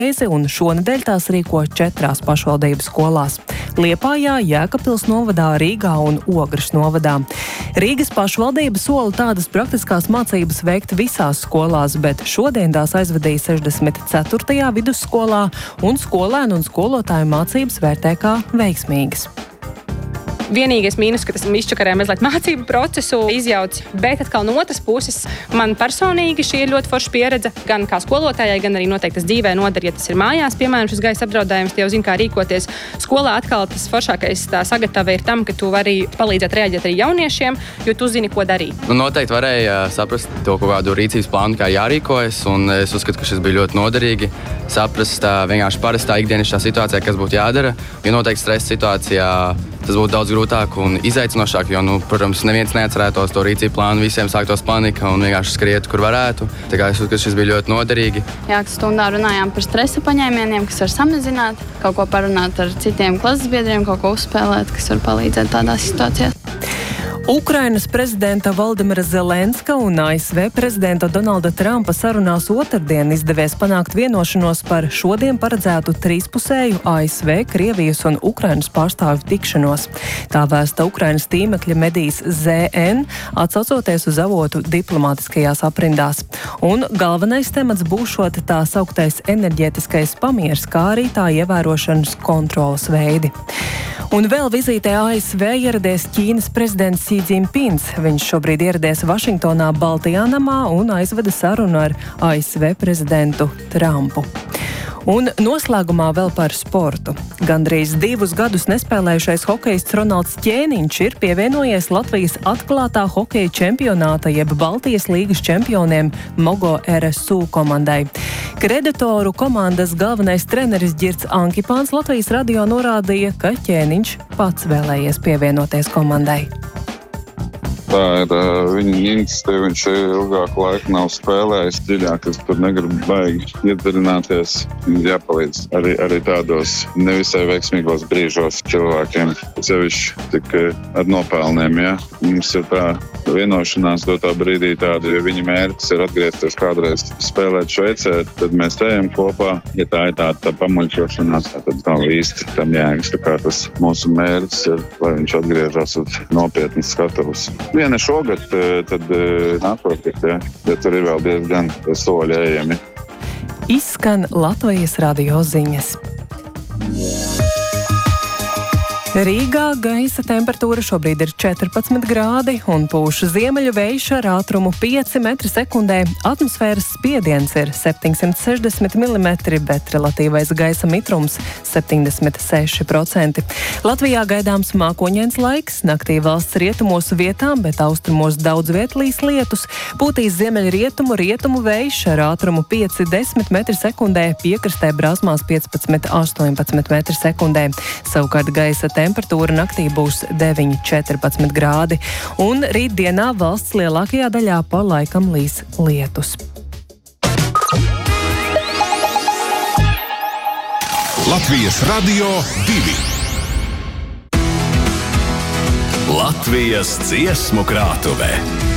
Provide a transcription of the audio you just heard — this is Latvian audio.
un šonedēļ tās rīko 4 pašvaldības skolās – Liepājā, Jēkabpils novadā, Rīgā un Ogres novadā. Rīgas pašvaldība sola tādas praktiskās mācības veikt visās skolās, bet šodien tās aizvadīja 64. vidusskolā, un skolēnu un skolotāju mācības vērtē kā veiksmīgas. Vienīgais mīnus, ka tas izčakarē mazliet mācību procesu izjauc, bet atkal no otras puses man personīgi šī ir ļoti forša pieredze, gan kā skolotājai, gan arī noteikti tas dzīvē noder, ja tas ir mājās, piemēram, šis gaisa apdraudējums, tie jau zina, kā rīkoties. Skolā atkal tas foršākais tā sagatava ir tam, ka tu vari palīdzēt reaģēt arī jauniešiem, jo tu zini, ko darīt. Noteikti varēja saprast to kaut kādu rīcības plānu, kā jārīkojas, un es uzskatu, ka šis bija ļoti noderīgi. Saprast vienkārši parastā ikdienišķā situācijā, kas būtu jādara, jo noteikti stresa situācijā tas būtu daudz grūtāk un izaicinošāk, jo, protams, neviens neatcerētos to rīcību plānu, visiem sāktos panika un vienkārši skrietu, kur varētu. Tā kā es uzskatu, ka šis bija ļoti noderīgi. Jā, stundā runājām par stresa paņēmieniem, kas var samazināt, kaut ko parunāt ar citiem klases biedriem, kaut ko uzspēlēt, kas var palīdzēt tādās situācijās. Ukrainas prezidenta Valdimira Zelenska un ASV prezidenta Donalda Trumpa sarunās otrdien izdevies panākt vienošanos par šodien paredzētu trīspusēju ASV, Krievijas un Ukrainas pārstāvju tikšanos. Tā vēsta Ukrainas tīmekļa medijas ZN, atsaucoties uz avotu diplomātiskajās aprindās. Un galvenais temats būšot tā sauktais enerģētiskais pamiers, kā arī tā ievērošanas kontrolas veidi. Un vēl vizītē ASV ieradies Ķīnas prezidents Xi Jinpings. Viņš šobrīd ieradies Vašingtonā Baltijā namā un aizveda sarunu ar ASV prezidentu Trumpu. Un noslēgumā vēl par sportu. Gandrīz 2 gadus nespēlējušais hokejists Ronalds Ķēniņš ir pievienojies Latvijas atklātā hokeja čempionāta jeb Baltijas līgas čempioniem Mogo RSU komandai. Kreditoru komandas galvenais treneris Ģirds Ankipāns Latvijas radio norādīja, ka Ķēniņš pats vēlējies pievienoties komandai. Tā ir viņa iniciatīva, viņš ilgāku laiku nav spēlējis dziļāk, es tur negribu baigi iedziļināties. Jāpalīdz arī tādos nevisai veiksmīgos brīžos cilvēkiem, sevišķi tik ar nopelniem, ja. Mums ir tā vienošanās dotā brīdī tāda, ja viņa mērķis ir atgriezties kādreiz spēlēt Šveicē, tad mēs ejam kopā. Ja tā ir tā pamuļķošanās, tad nav īsti tam jēgas. Tā kā tas mūsu mērķis ir, lai viņš atgriežas uz nopietnas skatuves. Viena šogad, tad nākotnē, ja tur ir vēl diezgan soļi ejami. Izskan Latvijas radio ziņas. Rīgā gaisa temperatūra šobrīd ir 14 grādi un pūš ziemeļu vējš ar ātrumu 5 metri sekundē. Atmosfēras spiediens ir 760 mm, bet relatīvais gaisa mitrums 76%. Latvijā gaidāms mākoņains laiks, naktī valsts rietumos vietām, bet austrumos daudz viet līs lietus. Pūtīs ziemeļrietumu vējš ar ātrumu 5-10 metri sekundē, piekrastē brāzmās 15-18 metri sekundē. Savukārt gaisa temperatūra naktī būs 9-14 grādi, un rītdienā valsts lielākajā daļā pa laikam līs lietus. Latvijas radio 2. Latvijas dziesmu krātuve.